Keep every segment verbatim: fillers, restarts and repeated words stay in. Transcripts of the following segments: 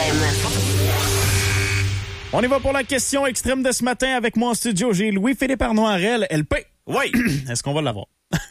M. On y va pour la question extrême de ce matin. Avec moi en studio, j'ai Louis-Philippe Arnoirel, L P. Oui. Est-ce qu'on va l'avoir?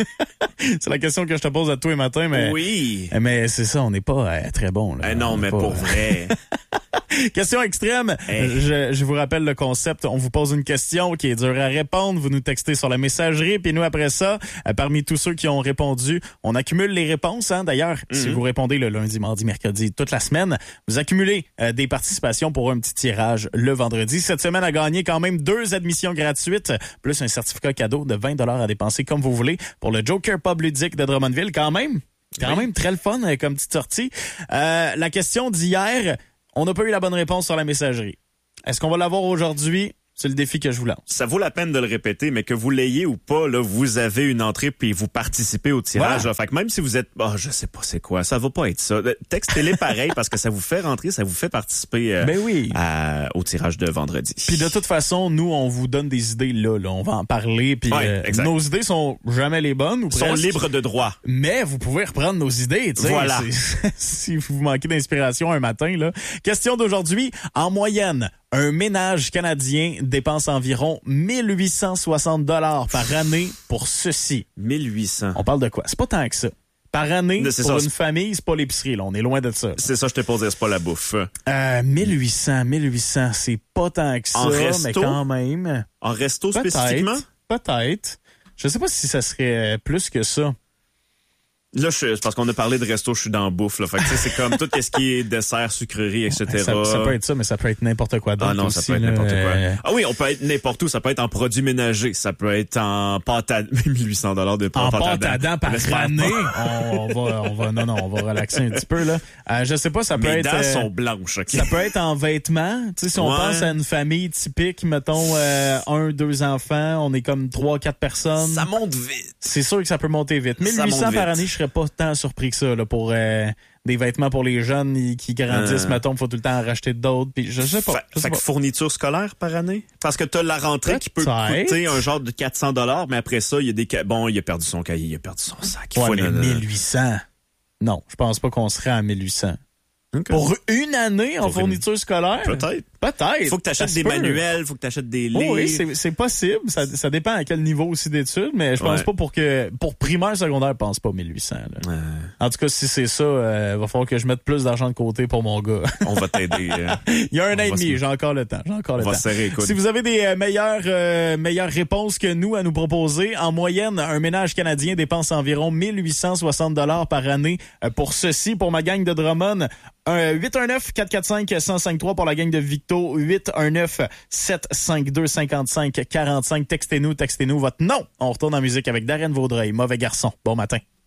C'est la question que je te pose à tous les matins, mais... Oui. Mais c'est ça, on n'est pas euh, très bon. Là. Eh non, mais pas, pour vrai. Question extrême. Hey. Je, je vous rappelle le concept. On vous pose une question qui est dure à répondre. Vous nous textez sur la messagerie. Puis nous, après ça, euh, parmi tous ceux qui ont répondu, on accumule les réponses. Hein. D'ailleurs, mm-hmm. si vous répondez le lundi, mardi, mercredi, toute la semaine, vous accumulez euh, des participations pour un petit tirage le vendredi. Cette semaine, à gagner quand même deux admissions gratuites, plus un certificat cadeau de vingt dollars à dépenser comme vous voulez pour le Joker Pub ludique de Drummondville. Quand même, quand oui. même très le fun euh, comme petite sortie. Euh, la question d'hier... On n'a pas eu la bonne réponse sur la messagerie. Est-ce qu'on va l'avoir aujourd'hui? C'est le défi que je vous lance. Ça vaut la peine de le répéter, mais que vous l'ayez ou pas, là, vous avez une entrée puis vous participez au tirage. Voilà. Fait que même si vous êtes, oh, je sais pas c'est quoi, ça va pas être ça. Textez-les pareil parce que ça vous fait rentrer, ça vous fait participer euh, ben oui. à, au tirage de vendredi. Puis de toute façon, nous, on vous donne des idées là, là. On va en parler. Puis ouais, euh, nos idées sont jamais les bonnes ou sont presque, libres de droit. Mais vous pouvez reprendre nos idées. T'sais, voilà. Si vous manquez d'inspiration un matin là. Question d'aujourd'hui. En moyenne, un ménage canadien dépense environ mille huit cent soixante dollars par année pour ceci. mille huit cents. On parle de quoi? C'est pas tant que ça. Par année, c'est pour ça, une famille, c'est pas l'épicerie, là. On est loin de ça. C'est ça, je t'ai posé, c'est pas la bouffe. Euh, mille huit cents, mille huit cents, c'est pas tant que ça, en resto, mais quand même. En resto peut-être, spécifiquement? Peut-être. Je sais pas si ça serait plus que ça. Là, je, c'est parce qu'on a parlé de resto, je suis dans la bouffe. Là. Fait que, c'est comme tout ce qui est dessert, sucrerie, et cetera. Ça, ça peut être ça, mais ça peut être n'importe quoi d'autre. Ah non, aussi, ça peut être là, n'importe euh... quoi. Ah oui, on peut être n'importe où. Ça peut être en produits ménagers. Ça peut être en pâte à mille huit cents dollars de pâte en pâte à dents par année. on, on va, on va, non, non, on va relaxer un petit peu là. Euh, je sais pas, ça peut Mes être. Mes dents euh, sont blanches. Okay? Ça peut être en vêtements. Tu sais, si on ouais. pense à une famille typique, mettons euh, un, deux enfants, on est comme trois, quatre personnes. Ça monte vite. C'est sûr que ça peut monter vite. mille huit cents par année, je serais pas tant surpris que ça là pour. Euh, des vêtements pour les jeunes qui grandissent, euh... mettons, il faut tout le temps en racheter d'autres. Puis je sais pas. Fait, je sais fait pas. que fourniture scolaire par année? Parce que t'as la rentrée Peut-être. Qui peut coûter un genre de quatre cents dollars, mais après ça, il y a des... Bon, il a perdu son cahier, il a perdu son sac. Ouais, faut mais une... mille huit cents. Non, je pense pas qu'on serait à mille huit cents. Okay. Pour une année en pour fourniture une... scolaire? Peut-être. Peut-être. Faut que tu achètes des peut. manuels, faut que tu achètes des livres. Oh oui, c'est, c'est possible. Ça, ça dépend à quel niveau aussi d'études, mais je pense ouais. pas pour que, pour primaire, secondaire, je pense pas mille huit cents. Là. Euh... En tout cas, si c'est ça, euh, va falloir que je mette plus d'argent de côté pour mon gars. On va t'aider. Euh... Il y a un an et demi, j'ai encore le temps. J'ai encore le On va temps. serrer, écoute. Si vous avez des euh, meilleures, euh, meilleures réponses que nous à nous proposer, en moyenne, un ménage canadien dépense environ mille huit cent soixante dollars par année euh, pour ceci, pour ma gang de Drummond. Euh, huit un neuf, quatre quatre cinq, un zéro cinq trois pour la gang de Victo. huit un neuf, sept cinq deux, cinq cinq quatre cinq. Textez-nous, textez-nous votre nom. On retourne en musique avec Darren Vaudreuil. Mauvais garçon. Bon matin.